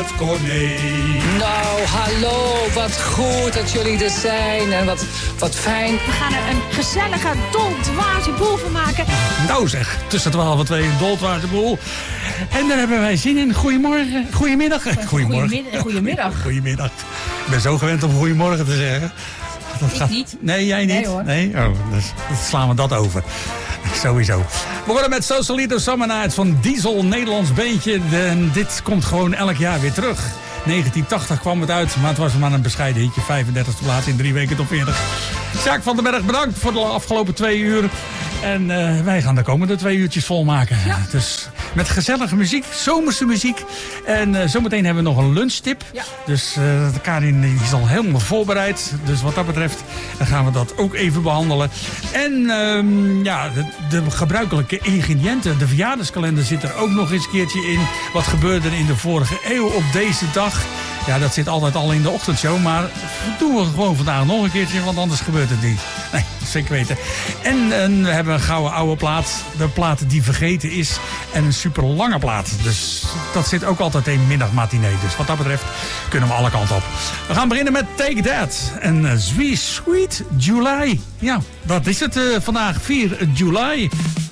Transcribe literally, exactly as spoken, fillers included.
met Corné. Nou, hallo, wat goed dat jullie er zijn en wat, wat fijn. We gaan er een gezellige, doldwaze boel van maken. Nou zeg, tussen twaalf en twee een doldwaze boel. En daar hebben wij zin in. Goedemorgen, goedemiddag. Goedemiddag. Goedemiddag. Goedemiddag. Ik ben zo gewend om goedemorgen te zeggen. Dat Ik gaat... niet. Nee, jij niet? Nee, hoor. Nee? Oh, dus, dan slaan we dat over. Sowieso. We begonnen met Sausalito Summer Nights van Diesel, Nederlands beentje. En dit komt gewoon elk jaar weer terug. negentien tachtig kwam het uit, maar het was maar een bescheiden hitje. vijfendertigste plaats in drie weken top veertig. Sjaak van den Berg, bedankt voor de afgelopen twee uur. En uh, wij gaan de komende twee uurtjes volmaken. Ja. Dus met gezellige muziek, zomerse muziek. En uh, zometeen hebben we nog een lunchtip. Ja. Dus uh, Karin die is al helemaal voorbereid. Dus wat dat betreft dan gaan we dat ook even behandelen. En uh, ja, de, de gebruikelijke ingrediënten. De verjaardagskalender zit er ook nog eens een keertje in. Wat gebeurde er in de vorige eeuw op deze dag? Ja, dat zit altijd al in de ochtendshow. Maar dat doen we gewoon vandaag nog een keertje, want anders gebeurt het niet. Nee, zeker weten. En, en we hebben een gouden oude plaat. De plaat die vergeten is. En een super lange plaat. Dus dat zit ook altijd in middagmatinee. Dus wat dat betreft kunnen we alle kanten op. We gaan beginnen met Take That. En uh, Sweet Sweet July. Ja, dat is het uh, vandaag. vier juli.